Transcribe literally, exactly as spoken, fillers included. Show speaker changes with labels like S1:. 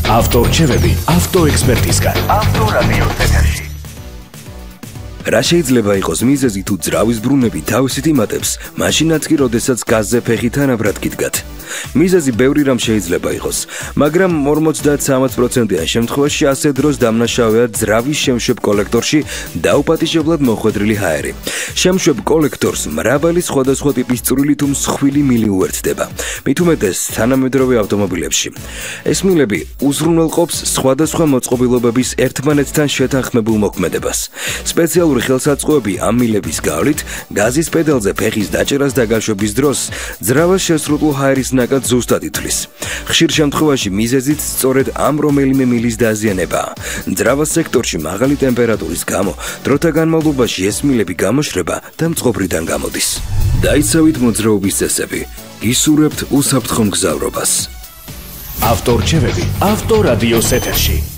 S1: ავტორჩევები ავტოექსპერტისგან. ავტორადიო ეთერში. რა შეიძლება იყოს მიზეზი თუ ძრავის ბრუნები თავისით იმატებს, მაშინაც კი როდესაც გაზზე ფეხი თანაბრად გიდგათ. მიზეზი ბევრი რამ შეიძლება იყოს, მაგრამ ორმოცდაათი პროცენტიან შემთხვევაში ასე დროს დამნაშავეა ძრავის შემშვებ კოლექტორში დაუპატიჟებლად მოხვედრილი ჰაერი. შემშვებ კოლექტორს მრავალი სხვადასხვა ტიპის წვრილი თუ მსხვილი მილი უერთდება. მით უმეტეს თანამედროვე ავტომობილებში. ეს მილები უზრუნველყოფს სხვადასხვა მოწყობილობების ერთმანეთთან შეთანხმებულ მოქმედებას. სპეციალური ხელსაწყოები ამ მილების გავლით გაზის პედალზე ფეხის დაჭერას და გაშვების დროს ძრავას შესრულულ ჰაერის ნაკად ზუსტად ითვლის. ხშირ შემთხვევაში მიზეზით სწორედ ამ რომელიმე მილის დაზიანებაა. ძრავას სექტორში მაღალი ტემპერატურის გამო დროთა განმავლობაში ეს მილები გამოშრება და მწყობრიდან გამოდის. დაიცავით მოძრაობის წესები. გისურვებთ უსაფრთხო მგზავრობას.
S2: ავტორჩევები ავტორადიოს ეთერში.